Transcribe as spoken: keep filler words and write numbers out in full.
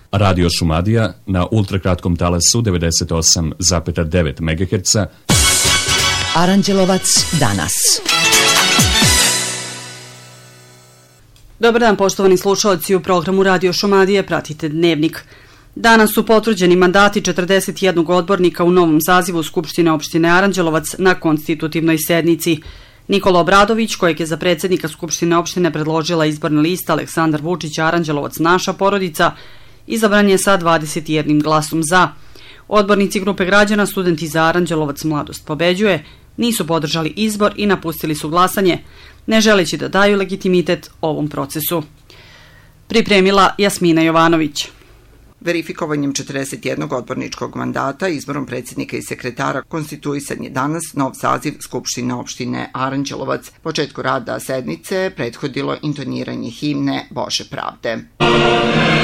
Radio Šumadija na ultrakratkom talasu devedeset osam zarez devet megaherca. Aranđelovac danas. Dobar dan, poštovani slušalci, u programu Radio Šumadije pratite Dnevnik. Danas su potvrđeni mandati četrdeset jednog odbornika u novom sazivu Skupštine opštine Aranđelovac na konstitutivnoj sednici. Nikola Obradović, kojeg je za predsjednika Skupštine opštine predložila izborna lista Aleksandar Vučić Aranđelovac naša porodica, izabran je sa dvadeset jednim glasom za. Odbornici grupe građana Studenti za Aranđelovac Mladost pobeđuje nisu podržali izbor i napustili su glasanje, ne želeći da daju legitimitet ovom procesu. Pripremila Jasmina Jovanović. Verifikovanjem četrdeset jednog odborničkog mandata, izborom predsjednika i sekretara, konstituisan je danas nov saziv Skupštine opštine Aranđelovac. Početku rada sednice prethodilo intoniranje himne Bože pravde.